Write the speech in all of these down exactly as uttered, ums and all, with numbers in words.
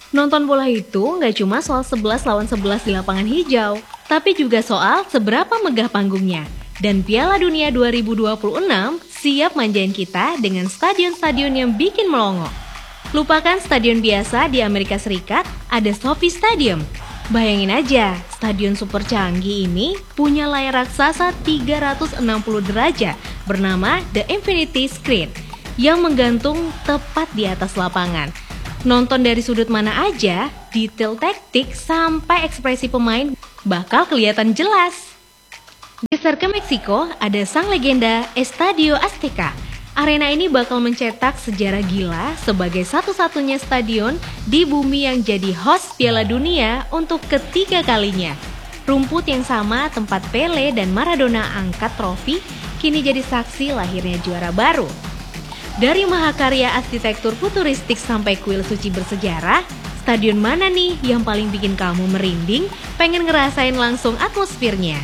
Nonton bola itu nggak cuma soal sebelas lawan sebelas di lapangan hijau, tapi juga soal seberapa megah panggungnya. Dan Piala Dunia dua ribu dua puluh enam siap manjain kita dengan stadion-stadion yang bikin melongo. Lupakan stadion biasa di Amerika Serikat, ada SoFi Stadium. Bayangin aja, stadion super canggih ini punya layar raksasa tiga ratus enam puluh derajat bernama The Infinity Screen yang menggantung tepat di atas lapangan. Nonton dari sudut mana aja, detail taktik sampai ekspresi pemain bakal kelihatan jelas. Geser ke Meksiko, ada sang legenda Estadio Azteca. Arena ini bakal mencetak sejarah gila sebagai satu-satunya stadion di bumi yang jadi host Piala Dunia untuk ketiga kalinya. Rumput yang sama tempat Pele dan Maradona angkat trofi kini jadi saksi lahirnya juara baru. Dari mahakarya arsitektur futuristik sampai kuil suci bersejarah, stadion mana nih yang paling bikin kamu merinding, pengen ngerasain langsung atmosfernya?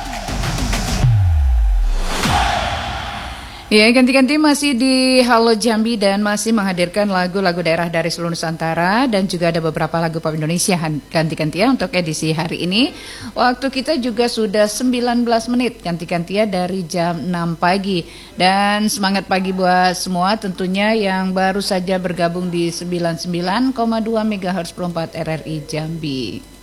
Ya, ganti-ganti masih di Halo Jambi dan masih menghadirkan lagu-lagu daerah dari seluruh Nusantara dan juga ada beberapa lagu pop Indonesia ganti-gantian untuk edisi hari ini. Waktu kita juga sudah sembilan belas menit ganti-gantian dari jam enam pagi. Dan semangat pagi buat semua tentunya yang baru saja bergabung di sembilan puluh sembilan koma dua megahertz per empat R R I Jambi.